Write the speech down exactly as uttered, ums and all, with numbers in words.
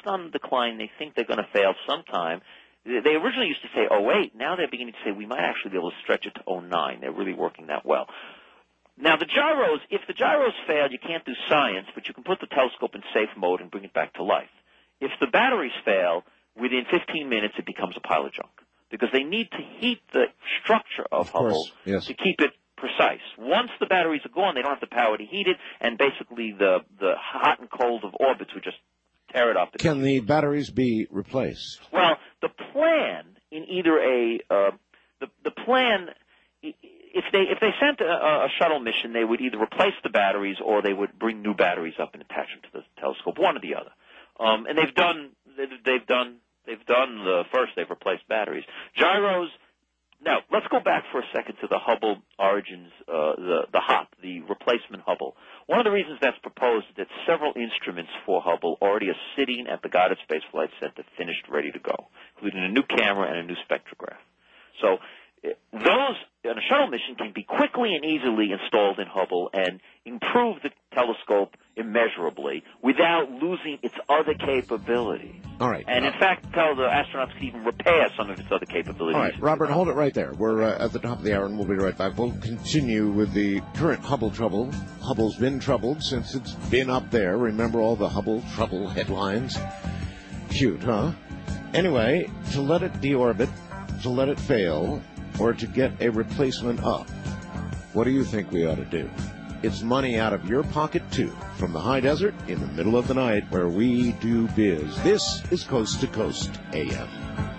on the decline. They think they're going to fail sometime. They originally used to say oh eight. Now they're beginning to say we might actually be able to stretch it to oh nine. They're really working that well. Now, the gyros, if the gyros fail, you can't do science, but you can put the telescope in safe mode and bring it back to life. If the batteries fail, within fifteen minutes it becomes a pile of junk because they need to heat the structure of, of Hubble course, yes. to keep it precise. Once the batteries are gone, they don't have the power to heat it, and basically the, the hot and cold of orbits would just tear it up. Can the batteries be replaced? Well, the plan in either a uh, the the plan if they if they sent a, a shuttle mission, they would either replace the batteries or they would bring new batteries up and attach them to the telescope, one or the other. Um, and they've done they've done they've done the first. They've replaced batteries. Gyros. Now, let's go back for a second to the Hubble origins, uh, the, the HOP, the replacement Hubble. One of the reasons that's proposed is that several instruments for Hubble already are sitting at the Goddard Space Flight Center finished, ready to go, including a new camera and a new spectrograph. So those on a shuttle mission can be quickly and easily installed in Hubble and improve the telescope immeasurably without losing its other capabilities. All right. And, in fact, tell the astronauts can even repair some of its other capabilities. All right, Robert, hold it right there. We're uh, at the top of the hour, and we'll be right back. We'll continue with the current Hubble trouble. Hubble's been troubled since it's been up there. Remember all the Hubble trouble headlines? Cute, huh? Anyway, to let it deorbit, to let it fail, or to get a replacement up, what do you think we ought to do? It's money out of your pocket, too, from the high desert in the middle of the night where we do biz. This is Coast to Coast A M.